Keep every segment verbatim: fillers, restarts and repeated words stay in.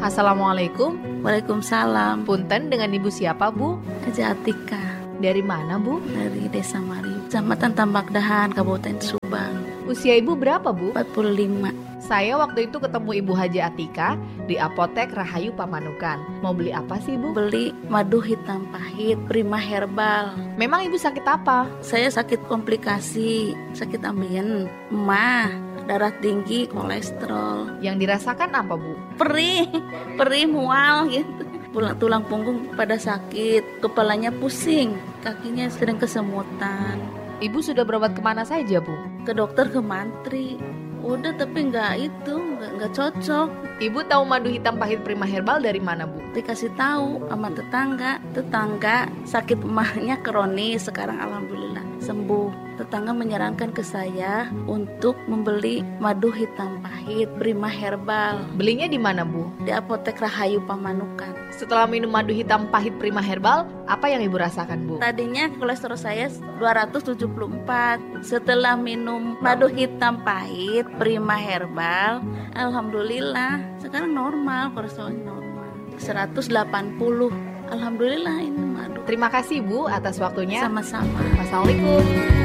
Assalamualaikum. Waalaikumsalam. Punten, dengan Ibu siapa, Bu? Haja Atika. Dari mana, Bu? Dari Desa Mari, Kecamatan Tambak Dahan, Kabupaten Subang. Usia Ibu berapa, Bu? empat puluh lima. Saya waktu itu ketemu Ibu Haja Atika di Apotek Rahayu Pamanukan. Mau beli apa sih, Bu? Beli madu hitam pahit Prima Herbal. Memang Ibu sakit apa? Saya sakit komplikasi, sakit ambien, emah, darah tinggi, kolesterol. Yang dirasakan apa, Bu? Perih, perih mual gitu. Tulang punggung pada sakit, kepalanya pusing, kakinya sering kesemutan. Ibu sudah berobat kemana saja, Bu? Ke dokter, ke mantri. Udah, tapi nggak itu, nggak nggak cocok. Ibu tahu madu hitam pahit Prima Herbal dari mana, Bu? Dikasih tahu sama tetangga. Tetangga sakit emahnya kronis, sekarang alhamdulillah sembuh. Tetangga menyarankan ke saya untuk membeli madu hitam pahit Prima Herbal. Belinya di mana, Bu? Di Apotek Rahayu Pamanukan. Setelah minum madu hitam pahit Prima Herbal, apa yang Ibu rasakan, Bu? Tadinya kolesterol saya dua ratus tujuh puluh empat. Setelah minum madu hitam pahit Prima Herbal, alhamdulillah sekarang normal, kolesterolnya normal seratus delapan puluh. Alhamdulillah ini madu. Terima kasih, Bu, atas waktunya. Sama-sama. Assalamualaikum.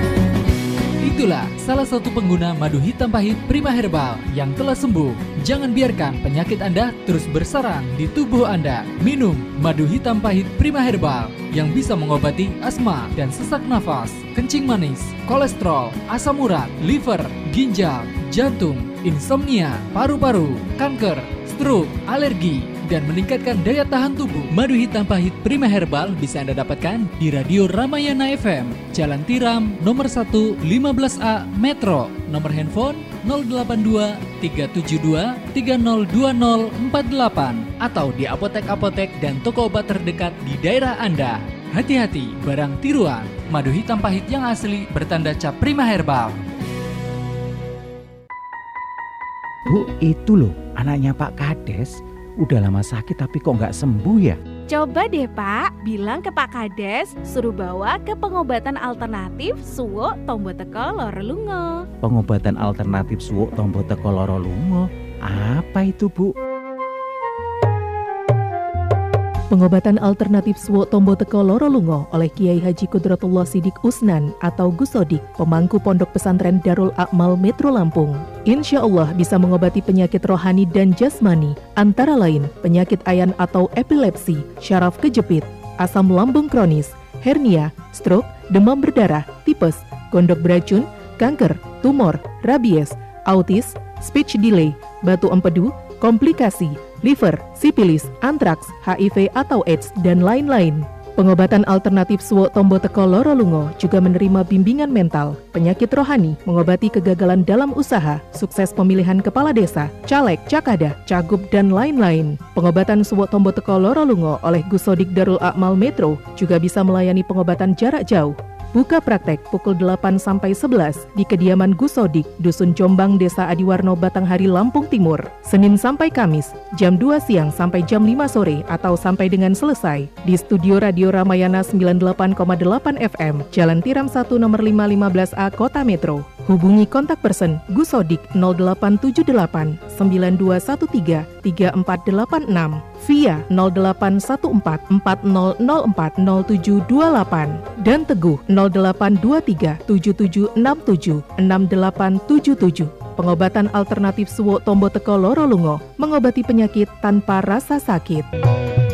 Itulah salah satu pengguna madu hitam pahit Prima Herbal yang telah sembuh. Jangan biarkan penyakit Anda terus bersarang di tubuh Anda. Minum madu hitam pahit Prima Herbal yang bisa mengobati asma dan sesak nafas, kencing manis, kolesterol, asam urat, liver, ginjal, jantung, insomnia, paru-paru, kanker, stroke, alergi, dan meningkatkan daya tahan tubuh. Madu hitam pahit Prima Herbal bisa Anda dapatkan di Radio Ramayana F M, Jalan Tiram, nomor satu, lima belas A, Metro. Nomor handphone nol delapan dua tiga tujuh dua tiga nol dua nol empat delapan atau di apotek-apotek dan toko obat terdekat di daerah Anda. Hati-hati, barang tiruan. Madu hitam pahit yang asli bertanda cap Prima Herbal. Bu, itu loh anaknya Pak Kades. Udah lama sakit tapi kok nggak sembuh ya? Coba deh Pak, bilang ke Pak Kades suruh bawa ke pengobatan alternatif Suwo Tombo Teko Loro Lungo. Pengobatan alternatif Suwo Tombo Teko Loro Lungo? Apa itu, Bu? Pengobatan alternatif Suwo Tombo Teko Loro Lungo oleh Kiai Haji Kudratullah Sidik Usnan atau Gusodik, pemangku Pondok Pesantren Darul Akmal Metro Lampung. Insya Allah bisa mengobati penyakit rohani dan jasmani, antara lain penyakit ayan atau epilepsi, syaraf kejepit, asam lambung kronis, hernia, stroke, demam berdarah, tipes, gondok beracun, kanker, tumor, rabies, autis, speech delay, batu empedu, komplikasi, liver, sipilis, antraks, H I V atau AIDS, dan lain-lain. Pengobatan alternatif Suwo Tombo Teko Loro Lungo juga menerima bimbingan mental, penyakit rohani, mengobati kegagalan dalam usaha, sukses pemilihan kepala desa, caleg, cakada, cagup, dan lain-lain. Pengobatan Suwo Tombo Teko Loro Lungo oleh Gusodik Darul Akmal Metro juga bisa melayani pengobatan jarak jauh. Buka praktek pukul delapan sampai sebelas di kediaman Gusodik, Dusun Jombang, Desa Adiwarno, Batanghari, Lampung Timur. Senin sampai Kamis, jam dua siang sampai jam lima sore atau sampai dengan selesai di studio Radio Ramayana sembilan puluh delapan koma delapan F M, Jalan Tiram satu nomor lima lima belas A, Kota Metro. Hubungi kontak person Gusodik nol delapan tujuh delapan sembilan dua satu tiga tiga empat delapan enam via nol delapan satu empat empat nol nol empat nol tujuh dua delapan dan Teguh nol delapan dua tiga tujuh tujuh enam tujuh enam delapan tujuh tujuh. Pengobatan alternatif Suwo Tombo Teko Loro Lungo, mengobati penyakit tanpa rasa sakit.